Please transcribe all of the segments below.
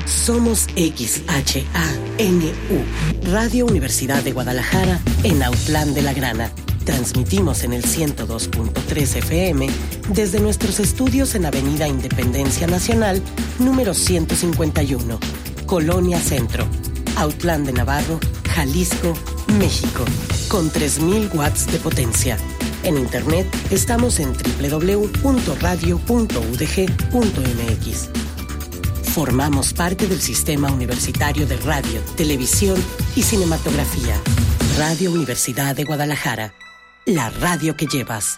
Somos XHANU, Radio Universidad de Guadalajara, en Autlán de la Grana. Transmitimos en el 102.3 FM desde nuestros estudios en Avenida Independencia Nacional, número 151, Colonia Centro, Autlán de Navarro, Jalisco, México, con 3,000 watts de potencia. En internet estamos en www.radio.udg.mx. Formamos parte del Sistema Universitario de Radio, Televisión y Cinematografía. Radio Universidad de Guadalajara. La radio que llevas.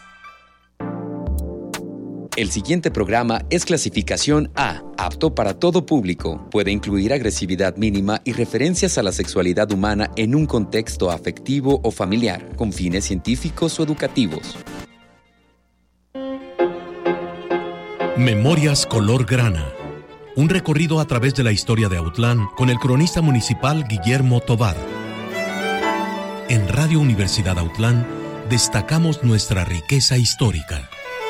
El siguiente programa es clasificación A, apto para todo público. Puede incluir agresividad mínima y referencias a la sexualidad humana en un contexto afectivo o familiar, con fines científicos o educativos. Memorias color grana. Un recorrido a través de la historia de Autlán con el cronista municipal Guillermo Tovar. En Radio Universidad Autlán destacamos nuestra riqueza histórica.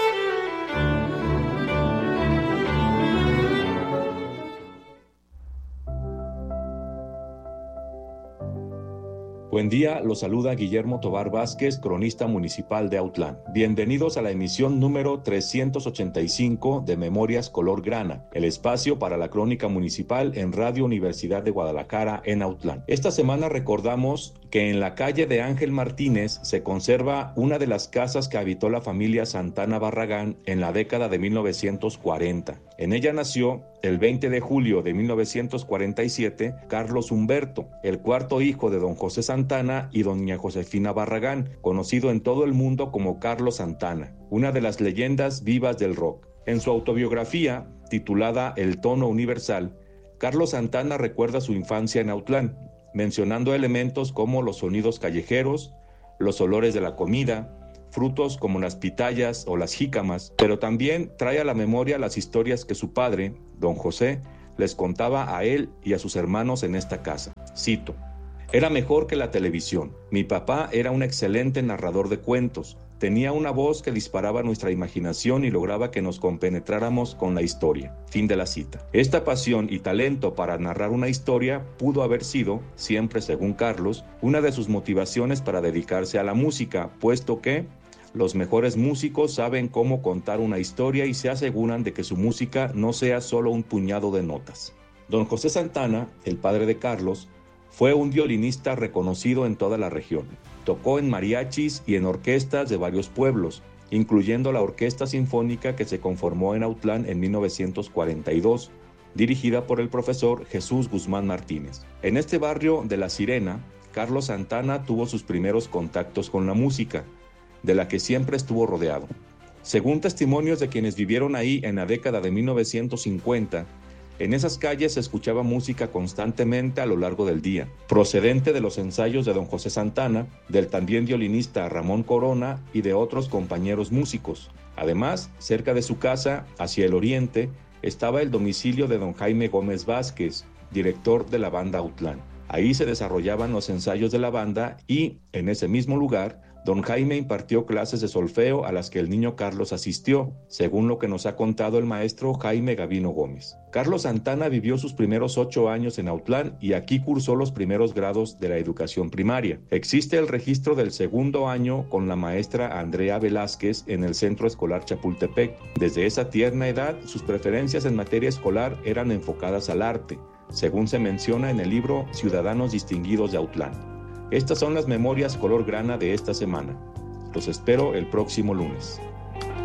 Buen día, los saluda Guillermo Tovar Vázquez, cronista municipal de Autlán. Bienvenidos a la emisión número 385 de Memorias Color Grana, el espacio para la crónica municipal en Radio Universidad de Guadalajara en Autlán. Esta semana recordamos que en la calle de Ángel Martínez se conserva una de las casas que habitó la familia Santana Barragán en la década de 1940. En ella nació, el 20 de julio de 1947, Carlos Humberto, el cuarto hijo de don José Santana y doña Josefina Barragán, conocido en todo el mundo como Carlos Santana, una de las leyendas vivas del rock. En su autobiografía, titulada El tono universal, Carlos Santana recuerda su infancia en Autlán, mencionando elementos como los sonidos callejeros, los olores de la comida, frutos como las pitayas o las jícamas, pero también trae a la memoria las historias que su padre, don José, les contaba a él y a sus hermanos en esta casa. Cito: «Era mejor que la televisión. Mi papá era un excelente narrador de cuentos. Tenía una voz que disparaba nuestra imaginación y lograba que nos compenetráramos con la historia». Fin de la cita. Esta pasión y talento para narrar una historia pudo haber sido, siempre según Carlos, una de sus motivaciones para dedicarse a la música, puesto que los mejores músicos saben cómo contar una historia y se aseguran de que su música no sea solo un puñado de notas. Don José Santana, el padre de Carlos, fue un violinista reconocido en toda la región. Tocó en mariachis y en orquestas de varios pueblos, incluyendo la Orquesta Sinfónica que se conformó en Autlán en 1942, dirigida por el profesor Jesús Guzmán Martínez. En este barrio de La Sirena, Carlos Santana tuvo sus primeros contactos con la música, de la que siempre estuvo rodeado. Según testimonios de quienes vivieron ahí en la década de 1950, en esas calles se escuchaba música constantemente a lo largo del día, procedente de los ensayos de don José Santana, del también violinista Ramón Corona y de otros compañeros músicos. Además, cerca de su casa, hacia el oriente, estaba el domicilio de don Jaime Gómez Vázquez, director de la banda Autlán. Ahí se desarrollaban los ensayos de la banda y, en ese mismo lugar, don Jaime impartió clases de solfeo a las que el niño Carlos asistió, según lo que nos ha contado el maestro Jaime Gavino Gómez. Carlos Santana vivió sus primeros 8 años en Autlán y aquí cursó los primeros grados de la educación primaria. Existe el registro del segundo año con la maestra Andrea Velázquez en el Centro Escolar Chapultepec. Desde esa tierna edad, sus preferencias en materia escolar eran enfocadas al arte, según se menciona en el libro Ciudadanos Distinguidos de Autlán. Estas son las memorias color grana de esta semana. Los espero el próximo lunes.